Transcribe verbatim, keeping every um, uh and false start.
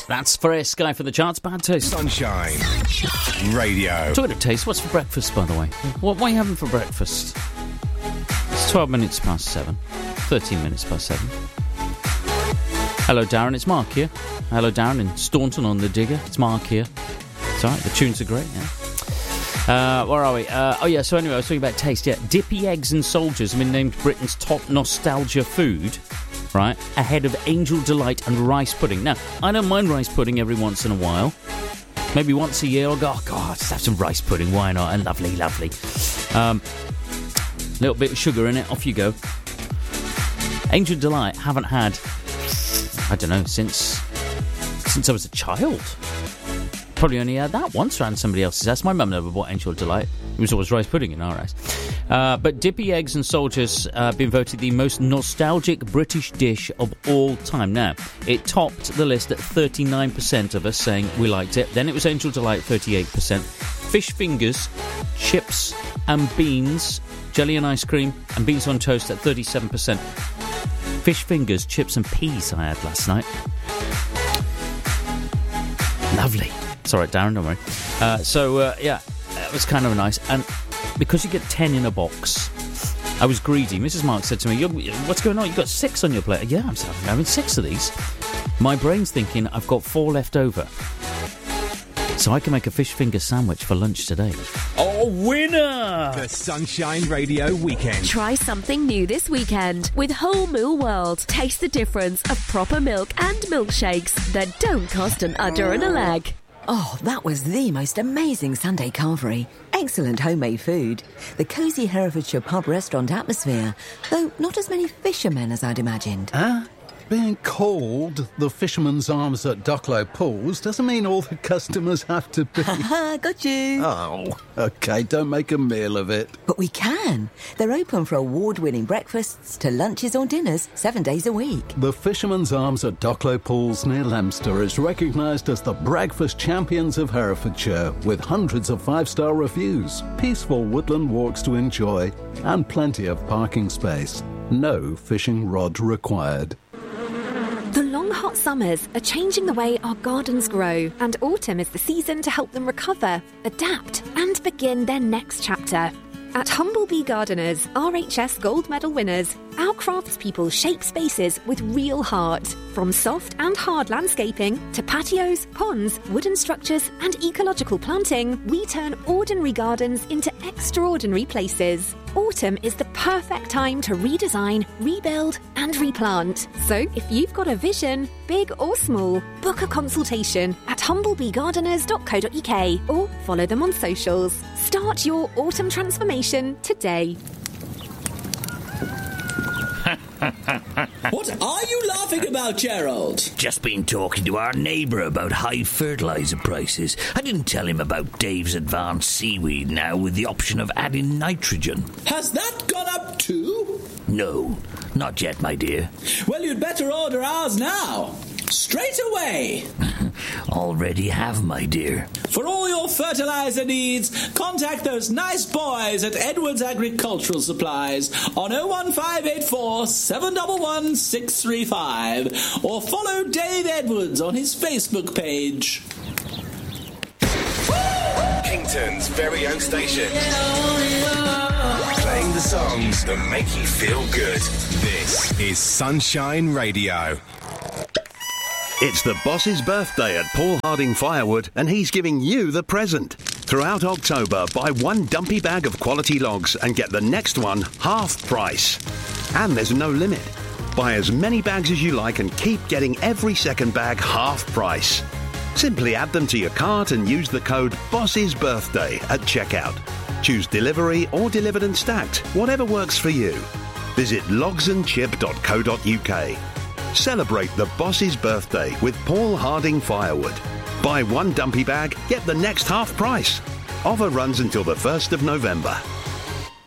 That's Fresh Sky for the charts. Bad taste. Sunshine, Sunshine. Radio. Talking of taste, what's for breakfast, by the way? What, what are you having for breakfast? It's twelve minutes past seven. thirteen minutes past seven. Hello, Darren. It's Mark here. Hello, Darren in Staunton on the Digger. It's Mark here. It's all right. The tunes are great, yeah. Uh, where are we? Uh, oh, yeah, so anyway, I was talking about taste, yeah. Dippy eggs and soldiers have been named Britain's top nostalgia food, right, ahead of Angel Delight and rice pudding. Now, I don't mind rice pudding every once in a while. Maybe once a year I'll go, oh, God, let's have some rice pudding. Why not? And lovely, lovely. Um, little bit of sugar in it. Off you go. Angel Delight haven't had, I don't know, since since I was a child. Probably only had that once around somebody else's house. My mum never bought Angel Delight. It was always rice pudding in our house. Uh, but Dippy Eggs and Soldiers have uh, been voted the most nostalgic British dish of all time. Now, it topped the list at thirty-nine percent of us saying we liked it. Then it was Angel Delight, thirty-eight percent. Fish fingers, chips and beans, jelly and ice cream, and beans on toast at thirty-seven percent. Fish fingers, chips and peas I had last night. Lovely. It's all right, Darren, don't worry. Uh, so, uh, yeah, it was kind of nice. And because you get ten in a box, I was greedy. Missus Mark said to me, You're, what's going on? You've got six on your plate. Yeah, I'm having six of these. My brain's thinking I've got four left over. So I can make a fish finger sandwich for lunch today. Oh, winner! The Sunshine Radio Weekend. Try something new this weekend with Whole Moo World. Taste the difference of proper milk and milkshakes that don't cost an udder and a leg. Oh, that was the most amazing Sunday carvery. Excellent homemade food. The cosy Herefordshire pub restaurant atmosphere, though not as many fishermen as I'd imagined. Huh? Being called the Fisherman's Arms at Ducklow Pools doesn't mean all the customers have to be... Ha got you. Oh, OK, don't make a meal of it. But we can. They're open for award-winning breakfasts to lunches or dinners seven days a week. The Fisherman's Arms at Ducklow Pools near Leominster is recognised as the breakfast champions of Herefordshire, with hundreds of five-star reviews, peaceful woodland walks to enjoy, and plenty of parking space. No fishing rod required. The long hot summers are changing the way our gardens grow, and autumn is the season to help them recover, adapt, and begin their next chapter. At Humblebee Gardeners, R H S Gold Medal winners, our craftspeople shape spaces with real heart. From soft and hard landscaping to patios, ponds, wooden structures and ecological planting, we turn ordinary gardens into extraordinary places. Autumn is the perfect time to redesign, rebuild and replant. So if you've got a vision, big or small, book a consultation at humblebee gardeners dot co dot uk or follow them on socials. Start your autumn transformation today. What are you laughing about, Gerald? Just been talking to our neighbour about high fertiliser prices. I didn't tell him about Dave's Advanced Seaweed now with the option of adding nitrogen. Has that gone up too? No, not yet, my dear. Well, you'd better order ours now. Straight away. Already have, my dear. For all your fertiliser needs, contact those nice boys at Edwards Agricultural Supplies on oh one five eight four, seven one one, six three five or follow Dave Edwards on his Facebook page. Kington's very own station. Playing the songs that make you feel good. This is Sunshine Radio. It's the boss's birthday at Paul Harding Firewood, and he's giving you the present. Throughout October, buy one dumpy bag of quality logs and get the next one half price. And there's no limit. Buy as many bags as you like and keep getting every second bag half price. Simply add them to your cart and use the code boss's birthday at checkout. Choose delivery or delivered and stacked, whatever works for you. Visit logs and chip dot co dot uk. Celebrate the boss's birthday with Paul Harding Firewood. Buy one dumpy bag, get the next half price. Offer runs until the first of November.